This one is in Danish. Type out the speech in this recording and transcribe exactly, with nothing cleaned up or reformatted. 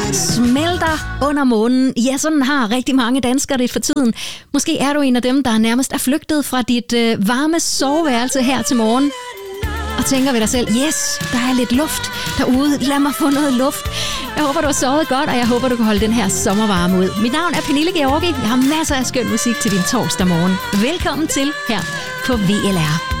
Smelter under månen. Ja, sådan har rigtig mange danskere det for tiden. Måske er du en af dem, der nærmest er flygtet fra dit øh, varme soveværelse her til morgen. Og tænker ved dig selv, yes, der er lidt luft derude. Lad mig få noget luft. Jeg håber, du har sovet godt, og jeg håber, du kan holde den her sommervarme ud. Mit navn er Pernille Georgi. Jeg har masser af skøn musik til din torsdag morgen. Velkommen til her på V L R.